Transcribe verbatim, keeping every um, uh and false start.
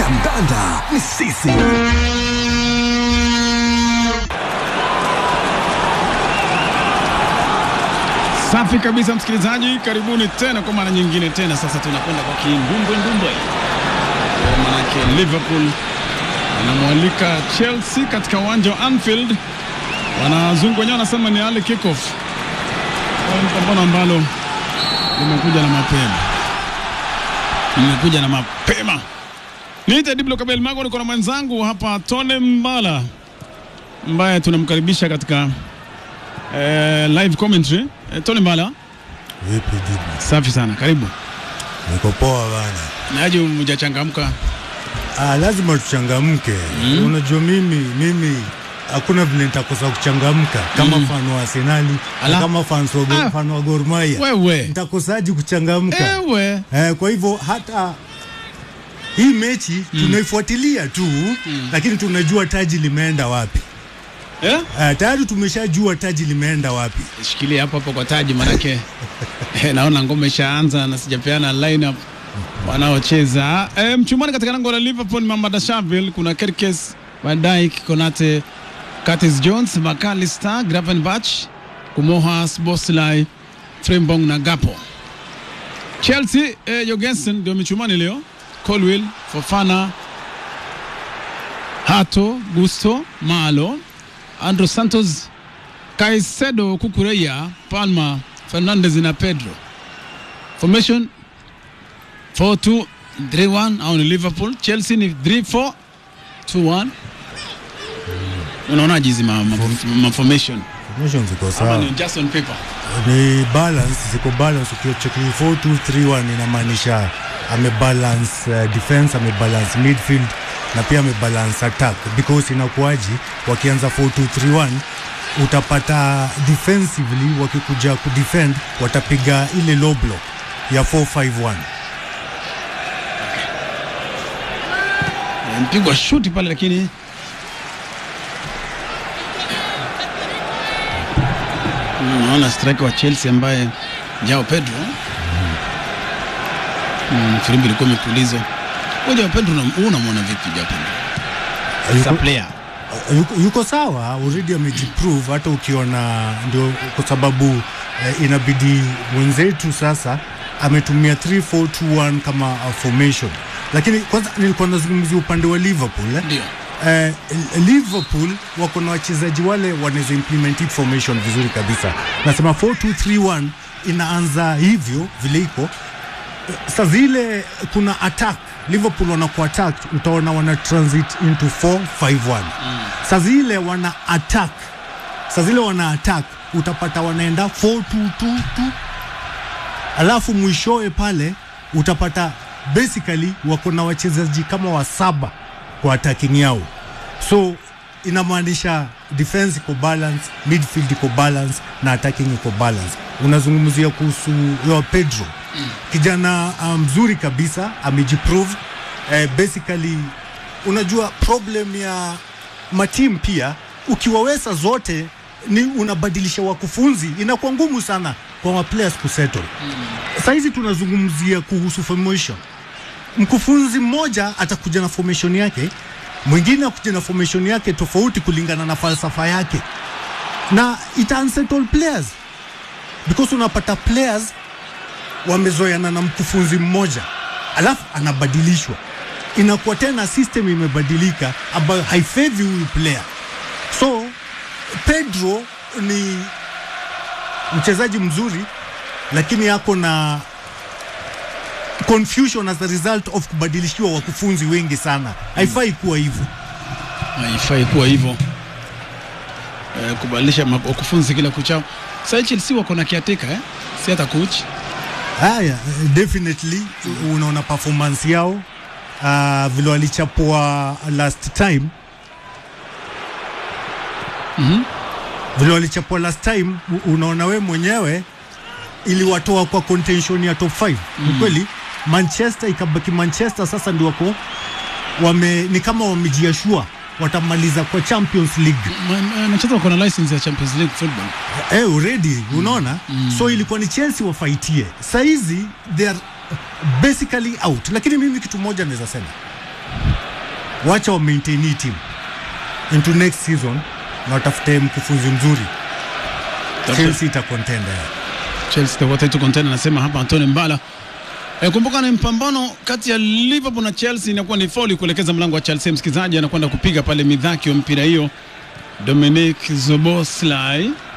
Kandanda ni sisi. Safi kabisa msikilizaji, karibuni tena kwa mara nyingine tena. Sasa tunakwenda kwa kindumbwe ndumbwe. Manake Liverpool anamwalika Chelsea katika uwanja wa Anfield. Wanazungu wenyewe wanasema ni early kick-off. Pambano ambalo limekuja na mapema. Limekuja na mapema. Niite Diblo Kabel Mago, niko na mwenzangu hapa Tone Mbala, ambaye tunamkaribisha katika eh, live commentary. Eh, Tone Mbala. Vipi Diblo? Safi sana, karibu. Niko poa bana. Naje mjachangamka? Ah, lazima tuchangamke. Mm. Unajua mimi mimi hakuna vile nitakosa kuchangamka kama mm. fan wa Arsenal, kama fan wa ah. fan wa Gor Mahia. Wewe nitakosaje kuchangamka? Ewe. Eh, kwa hivyo hata hii mechi mm. tunaifuatilia tu mm. lakini tunajua taji limeenda wapi. Eh? Uh, tayari tumeshajua taji limeenda wapi. Shikilia hapo hapo kwa taji manake naona ngome ishaanza na sijapeana lineup wanaocheza. E, mchumani katika lango la Liverpool Mamadashaville kuna Kerkes, Van Dijk, Konate, Curtis Jones, McAllister, Gravenberch, Kumohas, Bosley, Frimpong na Gapo. Chelsea e, Jorgensen ndio mchumani leo. Colwill, Fofana, Hato, Gusto, Malo, Andrew Santos, Caicedo, Kukureya, Palma, Fernandez na Pedro. Formation four two three one au ni Liverpool. Chelsea ni three four two one. Unaona jizi ma, ma, ma formation. Formation ziko sawa. Ama ni just on paper. Ni balance, ziko balance. Ukicheki four two three one inamaanisha amebalance uh, defense, amebalance midfield na pia amebalance attack, because inakuaji wakianza four two three one utapata defensively wakikuja kudefend watapiga ile low block ya four five one. Mpigwa shuti pale lakini unaona striker wa Chelsea ambaye Joao Pedro mm, filimbi ilikuwa imepulizwa. Joao Pedro unamwona vipi Joao Pedro? As a player yuko, yuko sawa, already amejiprove. Hata ukiona ndio kwa sababu eh, inabidi wenzetu sasa ametumia three four two one kama uh, formation. Lakini kwanza nilikuwa nazungumzia upande wa Liverpool eh? Ndio. Eh, Liverpool wako na wachezaji wale wanaweza implement formation vizuri kabisa. Nasema four two three one inaanza hivyo vile iko. Sasa zile kuna attack, Liverpool wanaku attack, utaona wana transit into four five one. Mm. Sasa zile wana attack. Sasa zile wana attack utapata wanaenda four two two two. Alafu mwishoe pale utapata basically wako na wachezaji kama wa saba kwa attacking yao. So inamaanisha defense iko balance, midfield iko balance na attacking iko balance. Unazungumzia kuhusu Joao Pedro. Mm. Kijana mzuri um, kabisa, amejiprove. Eh, basically unajua problem ya matim pia ukiwaweza zote ni unabadilisha wakufunzi, inakuwa ngumu sana kwa wa players kusettle. Mm. Sasa hizi tunazungumzia kuhusu formation. Mkufunzi mmoja atakuja na formation yake, mwingine akuja na formation yake tofauti kulingana na falsafa yake, na ita unsettle players because unapata players wamezoeana na mkufunzi mmoja alafu anabadilishwa, inakuwa tena system imebadilika ambayo haifavor huyu player. So Pedro ni mchezaji mzuri lakini yako na confusion as a result of kubadilishiwa wakufunzi wengi sana. Haifai kuwa hivyo. Haifai kuwa hivyo. Eh, kubadilisha wakufunzi kila kuchao. Sasa Chelsea wako na kiateka eh? Si hata coach. Haya, definitely unaona performance yao uh, vile walichapwa last time. Mhm. Vile walichapwa last time unaona we mwenyewe iliwatoa kwa contention ya top five. Mm. Kweli Manchester ikabaki Manchester sasa ndio wako wame ni kama wamejiashua watamaliza kwa Champions League. Manchester wako na license ya Champions League football. Eh, already unaona. Mm. So ilikuwa ni Chelsea wafaitie. Saizi they are basically out. Lakini mimi kitu moja naweza sema, wacha wa maintain hii team into next season na watafute mkufunzi mzuri. Chelsea ita contender. Chelsea itakuwa tu contender, nasema hapa Antonio Mbala. E, kumbuka ni mpambano kati ya Liverpool na Chelsea, inakuwa ni foul kuelekeza mlango wa Chelsea. Msikizaji anakwenda kupiga pale midhaki wa mpira hiyo Dominic Zoboslai.